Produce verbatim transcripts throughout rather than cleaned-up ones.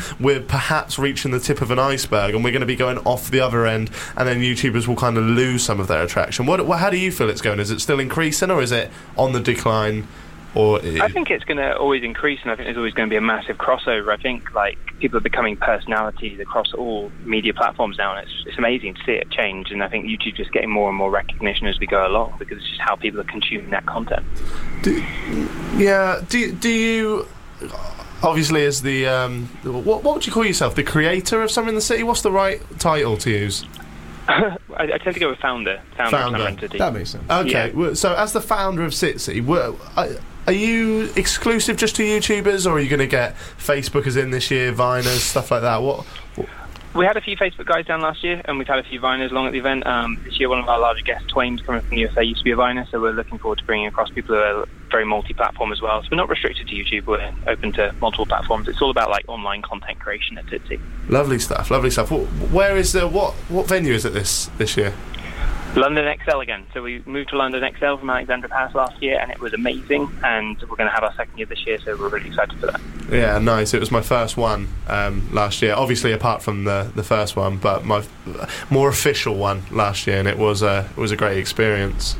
we're perhaps reaching the tip of an iceberg and we're going to be going off the other end, and then YouTubers will kind of lose some of their attraction. What, what how do you feel it's going? Is it still increasing, or is it on the decline? Or I think it's going to always increase, and I think there's always going to be a massive crossover. I think like people are becoming personalities across all media platforms now, and it's, it's amazing to see it change. And I think YouTube's just getting more and more recognition as we go along, because it's just how people are consuming that content. Do, yeah. Do do you? Obviously, as the um, what what would you call yourself? The creator of Summer in the City? What's the right title to use? I, I tend to go with founder. Founder. Founder. Of Summer City. That makes sense. Okay. Yeah. Well, so as the founder of Sitsy, were, are, are you exclusive just to YouTubers, or are you going to get Facebookers in this year, Viners, stuff like that? What? what? We had a few Facebook guys down last year, and we've had a few Viners along at the event. Um, this year, one of our larger guests, Twain, coming from the U S A, used to be a Viner, so we're looking forward to bringing across people who are very multi-platform as well. So we're not restricted to YouTube; we're open to multiple platforms. It's all about like online content creation at Sitsy. Lovely stuff. Lovely stuff. Where is the what? What venue is it this this year? London X L again. So we moved to London X L from Alexandra Palace last year, and it was amazing. And we're going to have our second year this year, so we're really excited for that. Yeah, nice. It was my first one um, last year. Obviously, apart from the, the first one, but my more official one last year, and it was a it was a great experience.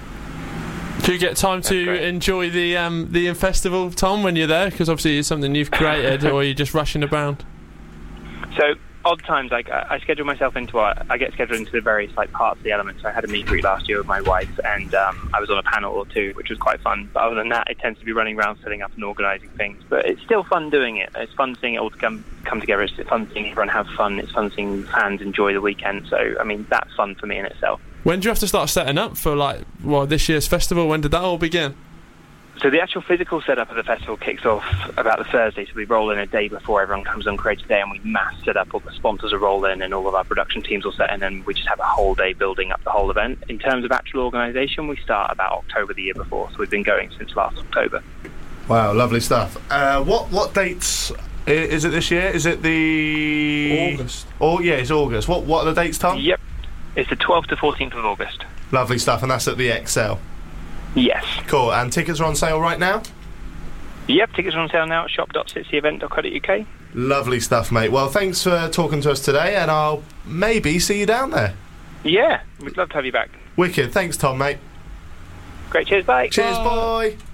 Do you get time That's to great. enjoy the um, the festival, Tom, when you're there? Because obviously it's something you've created, or are you just rushing around? So odd times, like I, I schedule myself into our, I get scheduled into the various like parts of the elements. I had a meet and greet last year with my wife, and um, I was on a panel or two, which was quite fun. But other than that, it tends to be running around setting up and organising things. But it's still fun doing it. It's fun seeing it all to come come together. It's fun seeing everyone have fun. It's fun seeing fans enjoy the weekend. So I mean, that's fun for me in itself. When do you have to start setting up for like well this year's festival? When did that all begin? So the actual physical setup of the festival kicks off about the Thursday, so we roll in a day before everyone comes on Creative Day, and we mass set up. All the sponsors will roll in, and all of our production teams will set in, and we just have a whole day building up the whole event. In terms of actual organisation, we start about October the year before, so we've been going since last October. Wow, lovely stuff. Uh, what what dates i- is it this year? Is it the August. Oh yeah, it's August. What what are the dates, Tom? Yep, it's the twelfth to fourteenth of August. Lovely stuff, and that's at the X L. Yes. Cool. And tickets are on sale right now. Yep, tickets are on sale now at shop dot sitsy event dot co dot uk. Lovely stuff, mate. Well, thanks for talking to us today, and I'll maybe see you down there. Yeah, we'd love to have you back. Wicked. Thanks, Tom, mate. Great, cheers, bye. Cheers, bye.